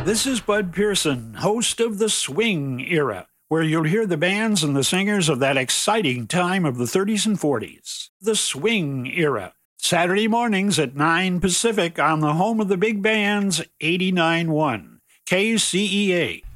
This is Bud Pearson, host of The Swing Era, where you'll hear the bands and the singers of that exciting time of the 30s and 40s. The Swing Era, Saturday mornings at 9 Pacific on the home of the big bands, 89.1 KCEA.